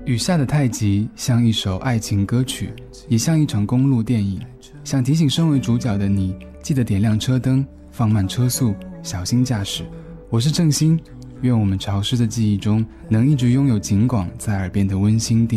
雨下的太极像一首爱情歌曲，也像一场公路电影，想提醒身为主角的你，记得点亮车灯，放慢车速，小心驾驶。我是郑兴，愿我们潮湿的记忆中能一直拥有警广在耳边的温馨